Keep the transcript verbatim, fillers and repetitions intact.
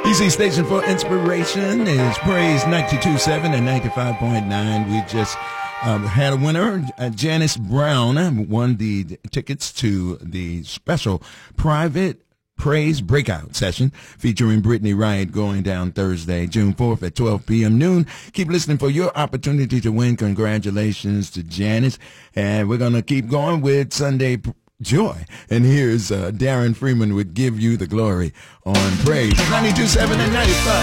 Easy station for inspiration is Praise ninety-two point seven and ninety-five point nine. We just um, had a winner. Uh, Janice Brown won the tickets to the special private Praise Breakout session featuring Brittany Wright going down Thursday, June fourth at twelve p.m. noon. Keep listening for your opportunity to win. Congratulations to Janice. And we're going to keep going with Sunday Joy. And here's uh, Darren Freeman with Give You the Glory on Praise ninety-two point seven and ninety-five.